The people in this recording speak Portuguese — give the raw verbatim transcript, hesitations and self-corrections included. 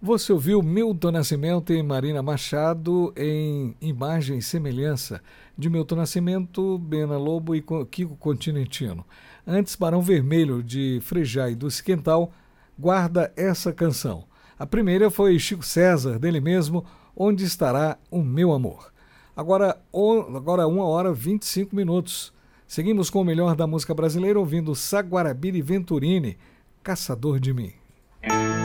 Você ouviu Milton Nascimento e Marina Machado em Imagem e Semelhança, de Milton Nascimento, Bena Lobo e Kiko Continentino. Antes, Barão Vermelho, de Frejá e do Esquental, Guarda Essa Canção. A primeira foi Chico César, dele mesmo, Onde Estará o Meu Amor. Agora, agora uma hora e vinte e cinco minutos. Seguimos com o melhor da música brasileira, ouvindo Saguarabira e Venturini, Caçador de Mim.